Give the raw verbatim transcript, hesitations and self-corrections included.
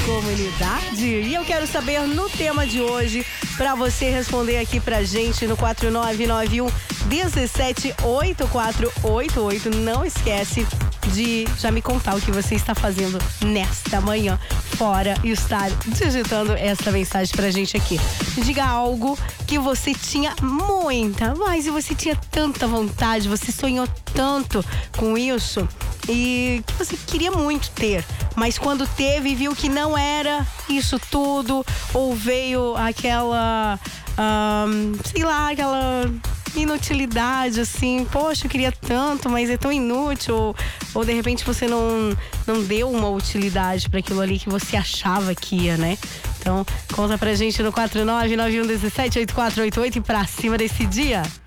comunidade. E eu quero saber no tema de hoje, para você responder aqui pra gente no quatro nove nove um um sete oito quatro oito oito. Não esquece de já me contar o que você está fazendo nesta manhã fora e estar digitando essa mensagem pra gente aqui. Diga algo que você tinha muita, mas você tinha tanta vontade, você sonhou tanto com isso e que você queria muito ter, mas quando teve viu que não era isso tudo, ou veio aquela, um, sei lá, aquela inutilidade, assim, poxa, eu queria tanto, mas é tão inútil, ou, ou de repente você não, não deu uma utilidade para aquilo ali que você achava que ia, né? Então, conta pra gente no quatro nove nove um um sete oito quatro oito oito e pra cima desse dia.